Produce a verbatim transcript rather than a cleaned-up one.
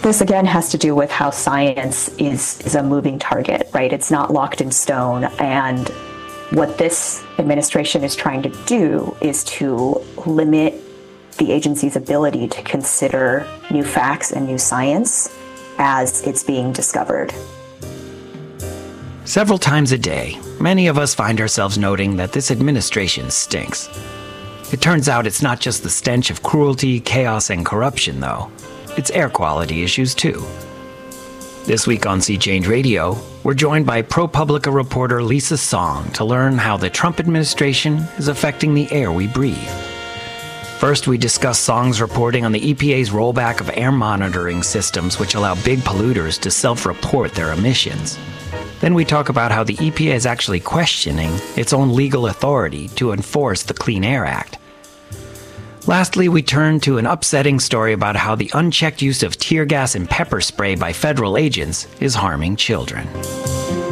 this again has to do with how science is, is a moving target, right? It's not locked in stone. And what this administration is trying to do is to limit the agency's ability to consider new facts and new science as it's being discovered. Several times a day, many of us find ourselves noting that this administration stinks. It turns out it's not just the stench of cruelty, chaos, and corruption, though. It's air quality issues, too. This week on Sea Change Radio, we're joined by ProPublica reporter Lisa Song to learn how the Trump administration is affecting the air we breathe. First, we discuss Song's reporting on the E P A's rollback of air monitoring systems which allow big polluters to self-report their emissions. Then we talk about how the E P A is actually questioning its own legal authority to enforce the Clean Air Act. Lastly, we turn to an upsetting story about how the unchecked use of tear gas and pepper spray by federal agents is harming children.